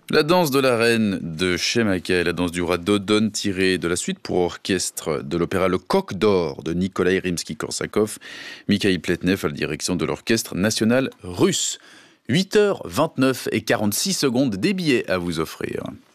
La danse de la reine de Chemaka, la danse du roi Dodon, tirée de la suite pour orchestre de l'opéra Le Coq d'Or de Nikolai Rimsky-Korsakov. Mikhail Pletnev à la direction de l'orchestre national russe. 8h29 et 46 secondes, des billets à vous offrir.